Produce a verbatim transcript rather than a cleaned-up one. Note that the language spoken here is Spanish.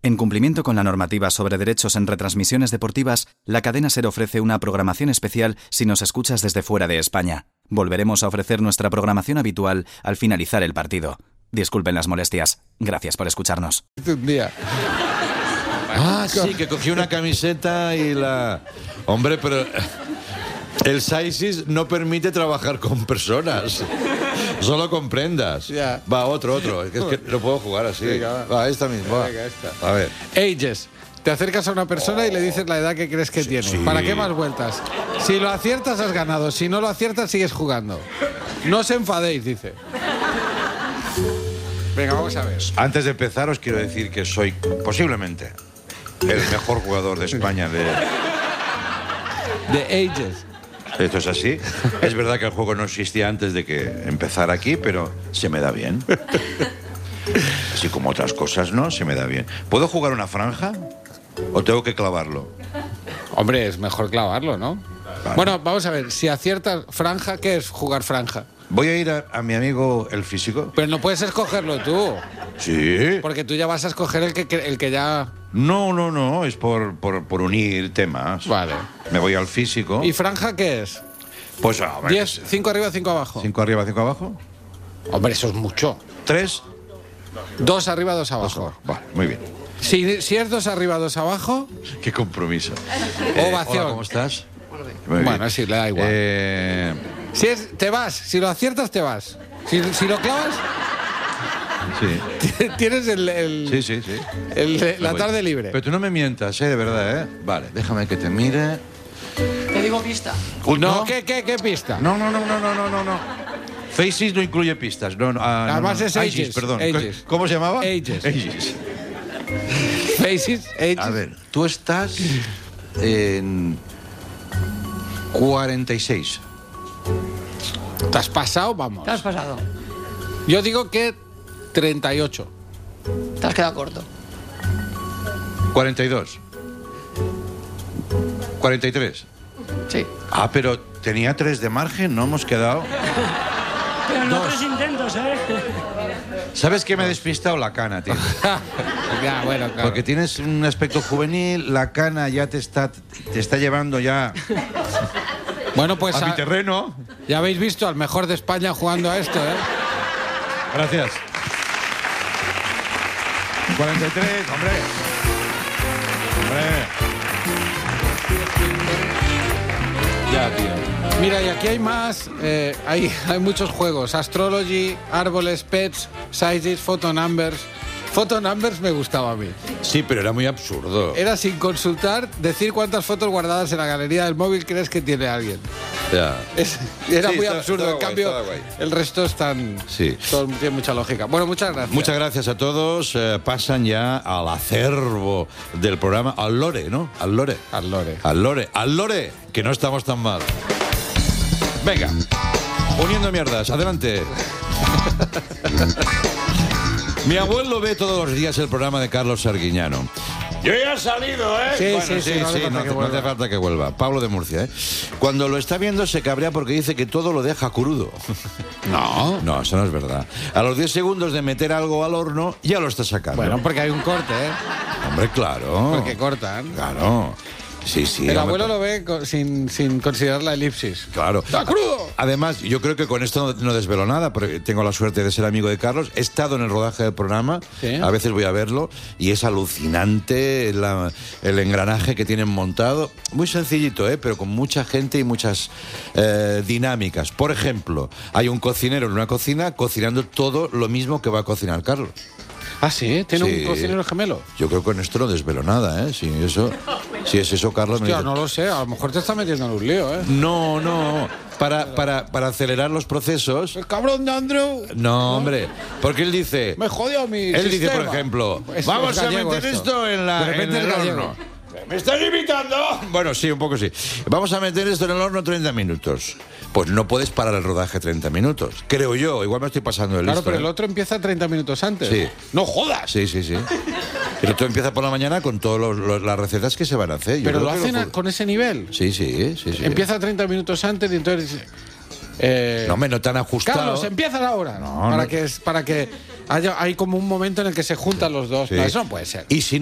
En cumplimiento con la normativa sobre derechos en retransmisiones deportivas, la cadena SER ofrece una programación especial si nos escuchas desde fuera de España. Volveremos a ofrecer nuestra programación habitual al finalizar el partido. Disculpen las molestias. Gracias por escucharnos. Un día. Ah, sí, que cogí una camiseta y la... Hombre, pero... El SAISIS no permite trabajar con personas. Solo con prendas. Ya. Va, otro, otro. Es que, es que no puedo jugar así. Venga, va. va, esta misma. Va. Venga, esta. A ver. Ages. Te acercas a una persona y le dices la edad que crees que tiene. sí. ¿Para qué más vueltas? Si lo aciertas, has ganado. Si no lo aciertas, sigues jugando. No os enfadéis, dice. Venga, vamos a ver. Antes de empezar, os quiero decir que soy posiblemente el mejor jugador de España de... De Ages. Esto es así. Es verdad que el juego no existía antes de que empezara aquí, pero se me da bien. Así como otras cosas, ¿no? Se me da bien. ¿Puedo jugar una franja o tengo que clavarlo? Hombre, es mejor clavarlo, ¿no? Vale. Bueno, vamos a ver. Si aciertas franja, ¿qué es jugar franja? Voy a ir a, a mi amigo el físico. Pero no puedes escogerlo tú. Sí. Porque tú ya vas a escoger el que, el que ya... No, no, no. Es por, por, por unir temas. Vale. Me voy al físico. ¿Y franja qué es? Pues a ver. ¿Diez? ¿Cinco arriba, cinco abajo? ¿Cinco arriba, cinco abajo? Hombre, eso es mucho. ¿Tres? Dos arriba, dos abajo. Vale, muy bien. Si, si es dos arriba, dos abajo, Qué compromiso. ovación. Hola, ¿cómo estás? Muy Bueno, bien. sí, le da igual. Eh, Si es, te vas. Si lo aciertas, te vas. Si, si lo clavas, sí. tienes el, el- Sí, sí, sí. el- Me la voy. tarde libre. Pero tú no me mientas, ¿eh? De verdad, ¿eh? Vale, déjame que te mire. Te digo pista. Uy, No, ¿qué, qué, qué pista? No, no, no, no, no, no, no, no. Faces no incluye pistas. No, no, ah, no, Además no. es Ages, perdón. Ages. ¿Cómo se llamaba? Ages. Ages. Faces, ages. A ver, tú estás en cuarenta y seis. ¿Te has pasado? Vamos. Te has pasado. Yo digo que treinta y ocho. Te has quedado corto. cuarenta y dos. cuarenta y tres. Sí. Ah, pero tenía tres de margen, no hemos quedado. Pero no tres intentos, ¿eh? ¿Sabes qué me ha despistado? La cana, tío. Ya, bueno, claro. Porque tienes un aspecto juvenil, la cana ya te está, te está llevando ya Bueno, pues a mi a- terreno. ya habéis visto al mejor de España jugando a esto, ¿eh? Gracias. cuarenta y tres, hombre. Hombre. Ya, tío. Mira, y aquí hay más, eh, hay, hay muchos juegos. Astrology, árboles, pets, sizes, photo numbers. Photo numbers me gustaba a mí. Sí, pero era muy absurdo. Era sin consultar, decir cuántas fotos guardadas en la galería del móvil crees que tiene alguien. Ya. Es- era Sí, muy estaba- absurdo. estaba En guay, cambio, estaba guay. el resto es tan... Sí. todo tiene mucha lógica. Bueno, muchas gracias. Muchas gracias a todos. Eh, pasan ya al acervo del programa, al lore, ¿no? Al lore. Al lore. Al lore. Al lore, que no estamos tan mal. Venga, uniendo mierdas, adelante. Mi abuelo ve todos los días el programa de Carlos Sarguiñano. Yo ya he salido, ¿eh? Sí, Bueno, sí, sí, no hace falta no, que hace, no vuelva. hace falta que vuelva. Pablo de Murcia, ¿eh? Cuando lo está viendo se cabrea porque dice que todo lo deja crudo. No. No, eso no es verdad. A los diez segundos de meter algo al horno, ya lo está sacando. Bueno, porque hay un corte, ¿eh? Hombre, claro. Porque cortan. Claro. Sí, sí. El hombre, abuelo lo ve co- sin, sin considerar la elipsis. Claro. ¡Está crudo! Además, yo creo que con esto no, no desvelo nada, porque tengo la suerte de ser amigo de Carlos. He estado en el rodaje del programa, Sí. a veces voy a verlo, y es alucinante la- el engranaje que tienen montado. Muy sencillito, ¿eh? Pero con mucha gente y muchas eh, dinámicas. Por ejemplo, hay un cocinero en una cocina cocinando todo lo mismo que va a cocinar Carlos. Ah, sí, tiene Sí. un cocinero gemelo. Yo creo que con esto no desvelo nada, ¿eh? Si, eso, si es eso, Carlos... me Hostia, dice- no lo sé, a lo mejor te está metiendo en un lío, ¿eh? No, no. Para, para, para acelerar los procesos... El cabrón de Andrew No, hombre, porque él dice, me jodió a mi él dice, sistema. por ejemplo, Es- vamos es gallego a meter esto. esto en, la, De repente en el es gallego. horno. ¿Me estás imitando? Bueno, sí, un poco sí. Vamos a meter esto en el horno treinta minutos. Pues no puedes parar el rodaje treinta minutos, creo yo. Igual me estoy pasando de Claro, listo, pero ¿eh? el otro empieza treinta minutos antes. Sí. ¡No jodas! Sí, sí, sí. Pero tú empiezas por la mañana con todas las recetas que se van a hacer. Yo Pero creo lo que hacen a- fu- con ese nivel. Sí, sí, sí, sí. Empieza treinta minutos antes y entonces... Eh, No, hombre, no tan ajustado. Carlos, empieza ahora. No, para, no. Que, es- para que haya hay como un momento en el que se juntan los dos. Sí. No, eso no puede ser. Y si